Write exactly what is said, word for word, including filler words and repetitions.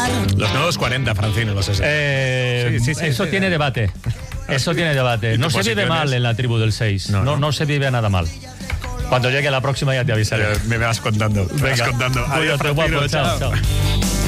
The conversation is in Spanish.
Los nuevos cuarenta, Francino, los sesenta. Eh, Sí, sí, sí, eso sí. tiene debate. Eso tiene debate. ¿Y No tu se vive posición mal es? en la tribu del seis. No, No, no. no se vive nada mal. Cuando llegue la próxima ya te avisaré. Me vas contando. Me vas Venga, contando. Adiós, cuídate, guapo. Francino, Chao, chao. chao.